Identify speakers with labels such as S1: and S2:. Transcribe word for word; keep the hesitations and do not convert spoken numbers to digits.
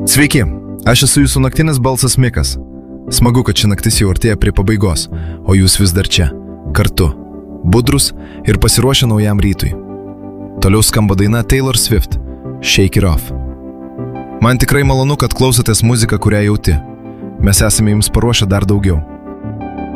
S1: Sveiki, aš esu jūsų naktinis balsas Mikas. Smagu, kad ši naktis jau artėja prie pabaigos, o jūs vis dar čia, kartu, budrus ir pasiruošę naujam rytui. Toliau skamba daina Taylor Swift, Shake It Off. Man tikrai malonu, kad klausotės muziką, kurią jauti. Mes esame jums paruošę dar daugiau.